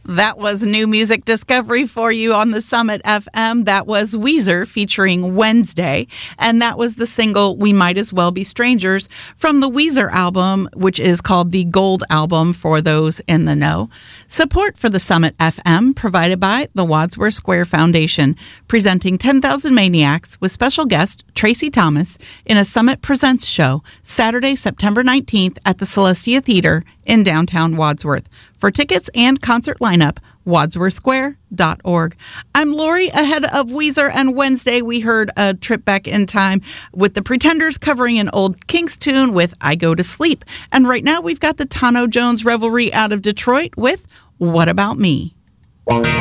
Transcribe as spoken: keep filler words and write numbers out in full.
That was new music discovery for you on the Summit F M. That was Weezer featuring Wednesday, and that was the single We Might As Well Be Strangers from the Weezer album, which is called the Gold Album for those in the know. Support for the Summit F M provided by the Wadsworth Square Foundation, presenting ten thousand Maniacs with special guest Tracy Thomas in a Summit Presents show Saturday, September nineteenth at the Celestia Theater in downtown Wadsworth. For tickets and concert lineup, wadsworth square dot org. I'm Lori. Ahead of Weezer and Wednesday, we heard a trip back in time with the Pretenders covering an old Kinks tune with I Go to Sleep. And right now we've got the Tano Jones Revelry out of Detroit with What About Me?